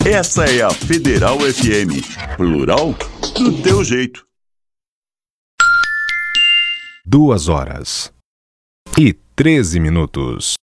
Essa é a Federal FM, plural do teu jeito. 2h13.